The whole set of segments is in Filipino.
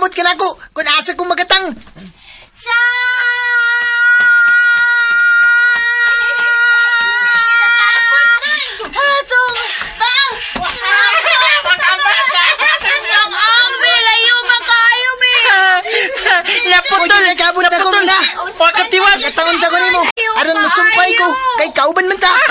kamot ka na ko. Kung asa kong magatang. Hatong! Bang! Layo makayo, me! Naputol! Nagkabot na ko na! Pakatiwas! Nataon-taon ni mo! Aron masumpay ko! Kay kauban man ta!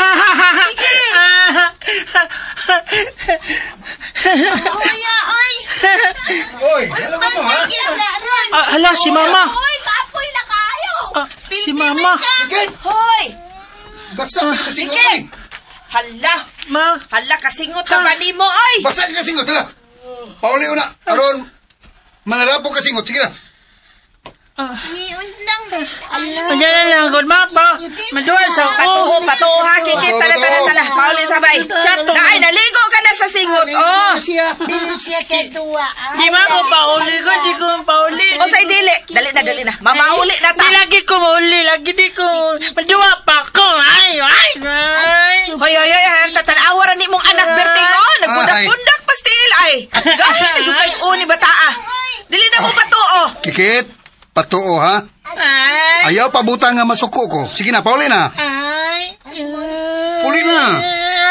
Kuya, oy! Oy, alam mo ha? Hala, si Mama! Oy, kapoy na kayo! Si Mama! Sige! Hoy! Basta ka kasingot Sige! eh! Hala! Ma! Hala, kasingot ka ba ni mo, oy! Basta ka kasingot, hala! Pauli una! Aron! Manarapo kasingot, sige na! Niundang. Panyalan lang, good mapa! Maduwa sa Patuo, ko! patuo ha, kikit, tala. Pauli sabay. Naay, naligo ka na sa singot, oh! Dili siya kaduwa. Di ba ko pauli ko? Di ko pauli. O say dili. Dali na. Mamahuli na ta. Di lagi ko mauli. Lagi di ko. Maduwa pa ko. Ay! Hoy, tatanawa ni mong anak berting, oh! Nagbudak-bundak pastil, ay! Gahit, nagugay uni bataa. Dili na mo patuo. Kikit! Patuo ha? Ay! Ayaw pabuta nga masuko ko. Sige na, pauli na! Ay! Puli na!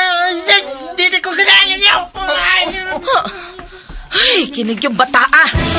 Di ko kailangan niyo. Ay, kinig yung bataa.